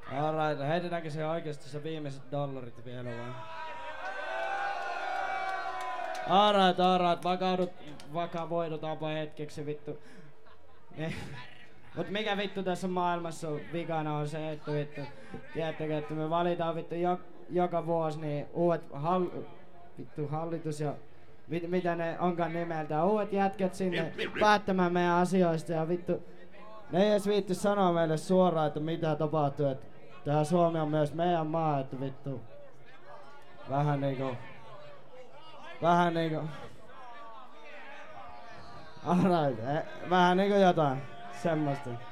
Alright, heitetäänkö se oikeesti se viimeiset dollarit vielä vai? Alright, vakavoidutaanpa hetkeksi vittu. Mut mikä vittu tässä maailmassa on vikana on se, että vittu, tiedättekö, että me valitaan vittu joka vuosi niin uudet hallitus ja mitä ne onkaan nimeltään, uudet jätkät sinne päättämään meidän asioista ja vittu, ne ei edes viitty sanoa meille suoraan, että mitä tapahtuu, että tää Suomi on myös meidän maa, että vittu, vähän niinku, alright, vähän niinku jotain semmoista.